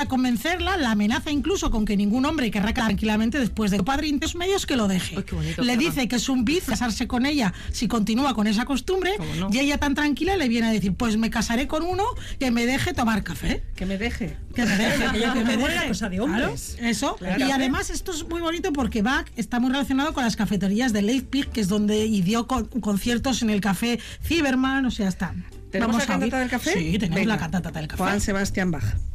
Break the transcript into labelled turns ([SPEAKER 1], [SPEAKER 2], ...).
[SPEAKER 1] intenta convencerla, la amenaza incluso con que ningún hombre querrá tranquilamente después de padre los medios que lo deje.
[SPEAKER 2] Ay, qué bonito,
[SPEAKER 1] le
[SPEAKER 2] claro.
[SPEAKER 1] dice que es un vicio casarse con ella si continúa con esa costumbre,
[SPEAKER 2] No?
[SPEAKER 1] y ella tan tranquila le viene a decir, pues me casaré con uno que me deje tomar café.
[SPEAKER 2] Que me deje.
[SPEAKER 1] Que me deje, que me deje.
[SPEAKER 3] Cosa de hombres.
[SPEAKER 1] Claro, eso.
[SPEAKER 2] Claro.
[SPEAKER 1] Y además esto es muy bonito porque Bach está muy relacionado con las cafeterías de Leipzig, que es donde dio conciertos en el café Zimmermann, o sea, está.
[SPEAKER 2] ¿Tenemos la
[SPEAKER 1] a oír.
[SPEAKER 2] cantata del café?
[SPEAKER 1] Sí, tenemos
[SPEAKER 2] Venga.
[SPEAKER 1] la cantata del café.
[SPEAKER 2] Juan Sebastián Bach.